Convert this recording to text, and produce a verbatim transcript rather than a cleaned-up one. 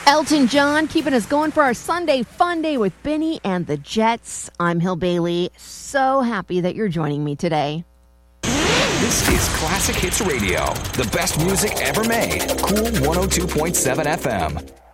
Elton John keeping us going for our Sunday fun day with Benny and the Jets. I'm Hill Bailey. So happy that you're joining me today. This is Classic Hits Radio, the best music ever made. Cool one oh two point seven F M.